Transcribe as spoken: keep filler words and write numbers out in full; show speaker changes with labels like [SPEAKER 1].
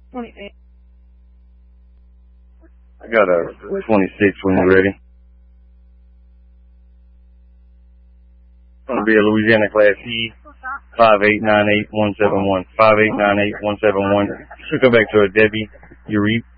[SPEAKER 1] twenty-eight.
[SPEAKER 2] I got a twenty-six when you're ready. It's going to be a Louisiana Class E, five eight nine eight one seven one. five eight nine eight one seven one. Should go back to a Debbie Uribe.